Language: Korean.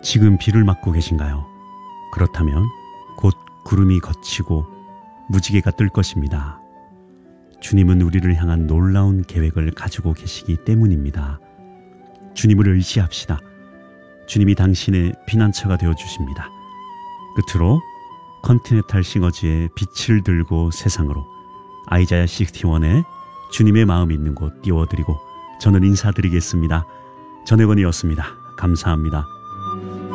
지금 비를 맞고 계신가요? 그렇다면 곧 구름이 걷히고 무지개가 뜰 것입니다. 주님은 우리를 향한 놀라운 계획을 가지고 계시기 때문입니다. 주님을 의지합시다. 주님이 당신의 피난처가 되어주십니다. 끝으로 컨티넨탈 싱어즈의 빛을 들고 세상으로, 아이자야 61의 주님의 마음 있는 곳 띄워드리고 저는 인사드리겠습니다. 전혜건이었습니다. 감사합니다.